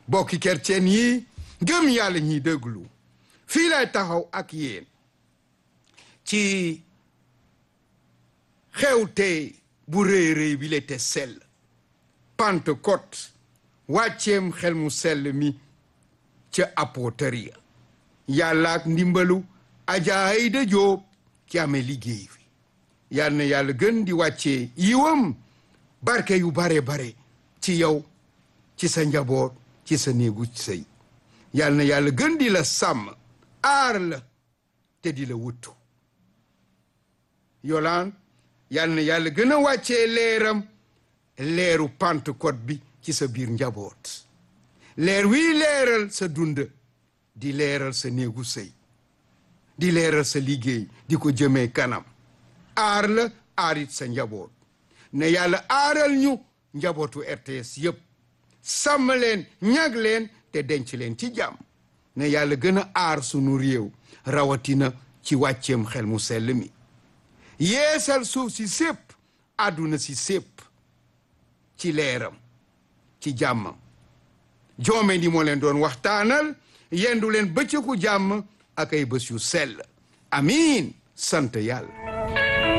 bokki kerceen yi gëm yàlla ñiy déglu fii lay taxaw ak yéen ci xewte bu rëy bi le te sell Pentecôte wàcceem xel mu sell mi ca apôtre ya yàlla ak ndimbalu Adja Aïda Diop ci amee liggéey fi yal na yàlla gën di wàccee yiwam barke yu bare ci yow ci sa njaboot ci sa néegu sëy yal na yàlla gën di la sàmm aar la te di la wuttu yolaan yal na yàlla gën a wàccee leeram leeru Pentecôte bi ci sa biir njaboot leer wii leeral sa dund di leeral sa néegu sëy di leeral sa liggéey di ko jëmee kanam aar la aarit sa njaboot ne yàlla aaral ñu njabootu RTS yépp sàmm leen ñag leen te denc leen ci jàmm ne yàlla gën a aar sunu réew rawatina ci wàcceem xel mu sell mi yeesal suuf si sépp àdduna si sépp ci leeram ci jàmmam joome ni moo leen doon waxtaanal yendu leen bëccëgu jàmm ak ay bés yu sell amiin sant yàlla